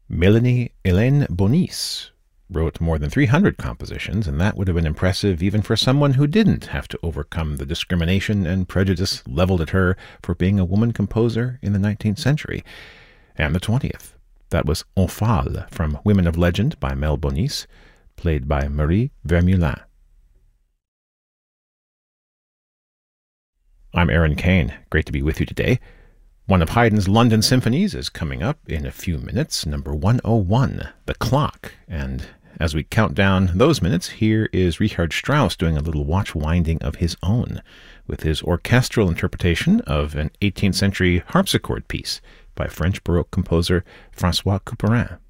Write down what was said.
Mélanie Hélène Bonis wrote more than 300 compositions, and that would have been impressive even for someone who didn't have to overcome the discrimination and prejudice leveled at her for being a woman composer in the 19th century and the 20th. That was Omphale from Women of Legend by Mel Bonis, played by Marie Vermeulen. I'm Aaron Kane. Great to be with you today. One of Haydn's London symphonies is coming up in a few minutes, number 101, The Clock. And as we count down those minutes, here is Richard Strauss doing a little watch winding of his own with his orchestral interpretation of an 18th century harpsichord piece by French Baroque composer François Couperin.